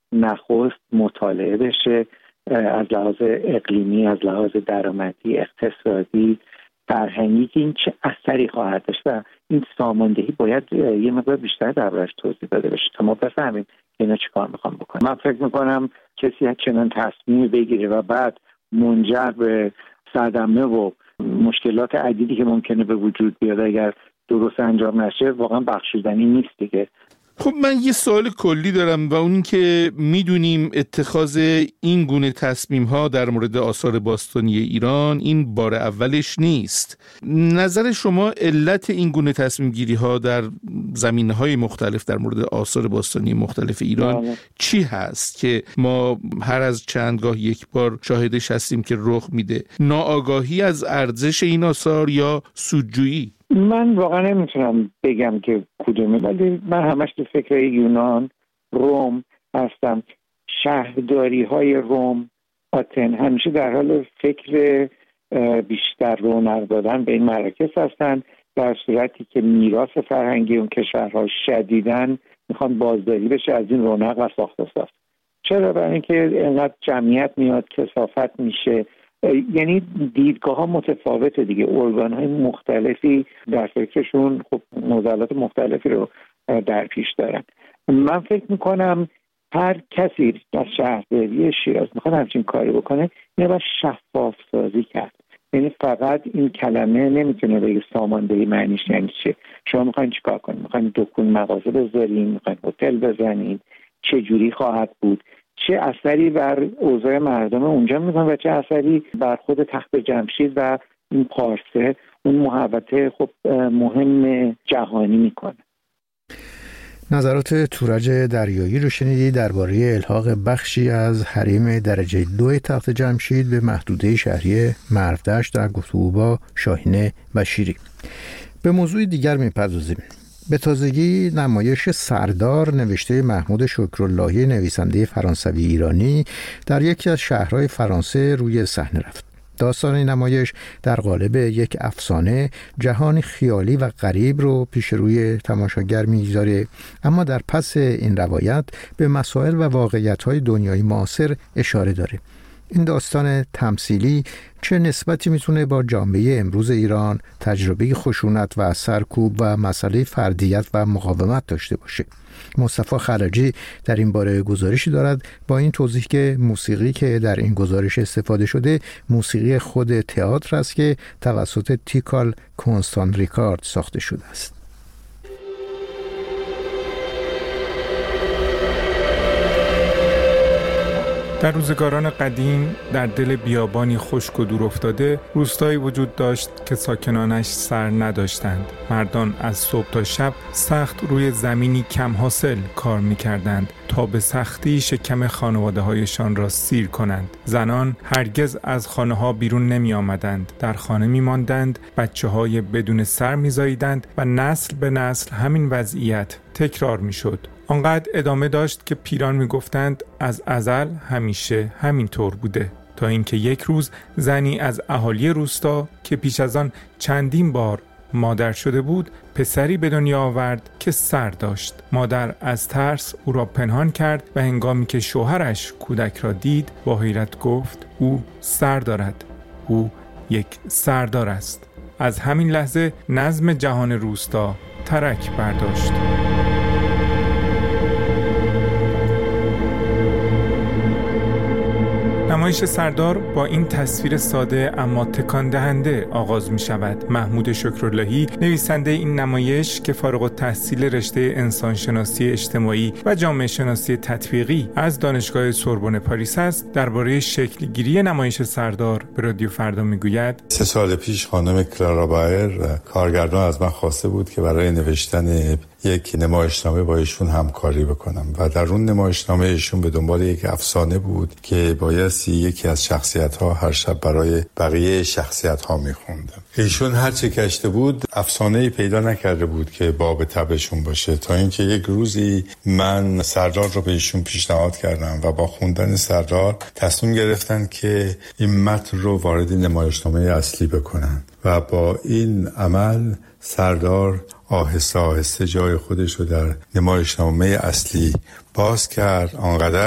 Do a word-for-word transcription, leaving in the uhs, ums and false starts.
نخست مطالعه بشه، از لحاظ اقلیمی، از لحاظ درآمدی، اقتصادی، فرهنگی، که این چه اثری خواهد داشت و این ساماندهی باید یه مقدار بیشتر دربارش توضیح داده بشه تا ما بفهمیم اینا چی کار میخوام بکنم. من فکر میکنم کسی چنان تصمیم بگیره و بعد منجر به صدمه و مشکلات عدیدی که ممکنه به وجود بیاد اگر درست انجام نشه، واقعا بخشودنی نیست دیگه. خب من یه سوال کلی دارم و اون این که میدونیم اتخاذ این گونه تصمیم ها در مورد آثار باستانی ایران این بار اولش نیست. نظر شما علت این گونه تصمیم گیری ها در زمینه های مختلف در مورد آثار باستانی مختلف ایران آه. چی هست که ما هر از چندگاه یک بار شاهدش هستیم که رخ میده؟ ناآگاهی از ارزش این آثار یا سودجویی؟ من واقعا نمیتونم بگم که کدومه، ولی من همش تو فکر یونان، روم هستم. شهرداری های روم، آتن همیشه در حال فکر بیشتر رونق دادن به این مراکز هستن، در صورتی که میراث فرهنگی اون کشورها شدیداً میخوان بازداری بشه از این رونق و ساخت و ساز. چرا؟ برای اینکه اینقدر جمعیت میاد، کثافت میشه، یعنی دیدگاه ها متفاوته دیگه. ارگان های مختلفی در فکرشون خب نظرات مختلفی رو در پیش دارن. من فکر میکنم هر کسی از شهرداری شیراز میخواد همچین کاری بکنه، یعنی باید شفاف سازی کرد. یعنی فقط این کلمه نمیتونه بگه ساماندهی معنیش یعنی چه. شما میخواین چیکار کنید؟ میخواین دکون مغازه بذارین؟ میخواین هتل بزنین؟ چه جوری خواهد بود؟ چه اثری بر اوضاع مردم اونجا میکنه و چه اثری بر خود تخت جمشید و این پارسه، اون محوطه خب مهم جهانی میکنه. نظرات تورج دریایی رو شنیدی درباره الحاق بخشی از حریم درجه دو تخت جمشید به محدوده شهری مرودشت در گفتگو با شاهین بشیری. به موضوع دیگر میپردازیم. به تازگی نمایش سردار نوشته محمود شکراللهی نویسنده فرانسوی ایرانی در یکی از شهرهای فرانسه روی صحنه رفت. داستان این نمایش در قالب یک افسانه جهانی خیالی و غریب رو پیش روی تماشاگر میگذاره، اما در پس این روایت به مسائل و واقعیت‌های دنیای معاصر اشاره داره. این داستان تمثیلی چه نسبتی میتونه با جامعه امروز ایران، تجربه خشونت و سرکوب و مسئله فردیت و مقاومت داشته باشه؟ مصطفی خلجی در این باره گزارشی دارد با این توضیح که موسیقی که در این گزارش استفاده شده موسیقی خود تئاتر است که توسط تیکال کنستان ریکارد ساخته شده است. در روزگاران قدیم در دل بیابانی خشک و دور افتاده روستایی وجود داشت که ساکنانش سر نداشتند. مردان از صبح تا شب سخت روی زمینی کم حاصل کار می‌کردند تا به سختی شکم خانواده‌هایشان را سیر کنند. زنان هرگز از خانه‌ها بیرون نمی‌آمدند، در خانه می‌ماندند، بچه‌های بدون سر می‌زاییدند و نسل به نسل همین وضعیت تکرار می‌شد. آنقدر ادامه داشت که پیران میگفتند از ازل همیشه همین طور بوده، تا اینکه یک روز زنی از اهالی روستا که پیش از آن چندین بار مادر شده بود پسری به دنیا آورد که سر داشت. مادر از ترس او را پنهان کرد و هنگامی که شوهرش کودک را دید با حیرت گفت او سر دارد، او یک سردار است. از همین لحظه نظم جهان روستا ترک برداشت. نمایش سردار با این تصویر ساده اما تکان دهنده آغاز می شود. محمود شکراللهی نویسنده این نمایش که فارغ التحصیل رشته انسانشناسی اجتماعی و جامعه شناسی تطبیقی از دانشگاه سوربن پاریس است، درباره شکلگیری نمایش سردار به رادیو فردا می گوید: سه سال پیش خانم کلارا بایر کارگردان از من خواسته بود که برای نوشتن یک نمایشنامه با ایشون همکاری بکنم و در اون نمایشنامه ایشون به دنبال یک افسانه بود که بایستی یکی از شخصیت‌ها هر شب برای بقیه شخصیت‌ها می‌خوندم. ایشون هر چه کشته بود افسانه‌ای پیدا نکرده بود که باب طبعشون باشه، تا اینکه یک روزی من سردار رو به ایشون پیشنهاد کردم و با خوندن سردار تصمیم گرفتن که این متن رو وارد نمایشنامه اصلی بکنن و با این عمل سردار آهسته آهسته جای خودش رو در نمایشنامه اصلی باز کرد. آنقدر